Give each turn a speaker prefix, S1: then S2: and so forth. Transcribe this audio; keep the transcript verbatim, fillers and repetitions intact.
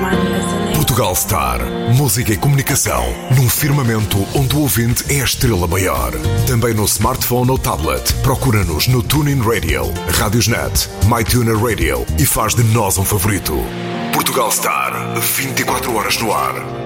S1: Portugal Star. Música e comunicação num firmamento onde o ouvinte é a estrela maior. Também no smartphone ou tablet. Procura-nos no TuneIn Radio, Radiosnet, MyTuner Radio e faz de nós um favorito. Portugal Star. vinte e quatro horas no ar.